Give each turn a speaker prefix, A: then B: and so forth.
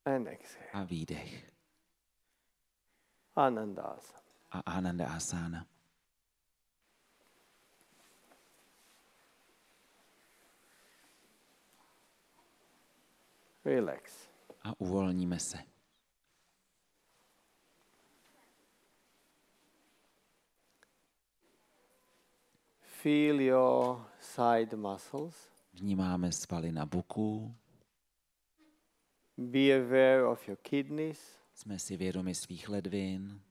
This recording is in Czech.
A: And exhale.
B: A výdech.
A: Anandasana.
B: A Ananda Asana.
A: Relax.
B: A uvolníme se.
A: Feel your side muscles.
B: Vnímáme svaly na boku.
A: Be aware of your kidneys.
B: Jsme si vědomi svých ledvin.